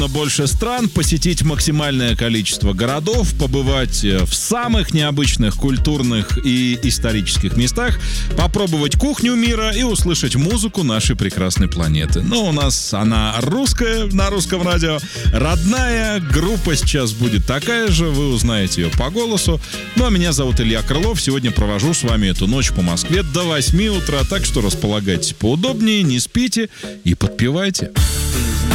больше стран, посетить максимальное количество городов, побывать в самых необычных культурных и исторических местах, попробовать кухню мира и услышать музыку нашей прекрасной планеты. Но у нас она русская, на русском радио, родная, группа сейчас будет такая же, вы узнаете ее по голосу. Ну а меня зовут Илья Крылов, сегодня провожу с вами эту ночь по Москве до 8 утра, так что располагайтесь поудобнее, не спите и подпевайте.